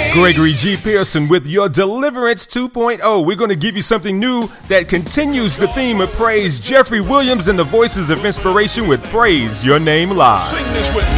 Gregory G. Pearson with your Deliverance 2.0. We're going to give you something new that continues the theme of praise. Jeffrey Williams and the Voices of Inspiration with Praise Your Name Live. Sing this with me.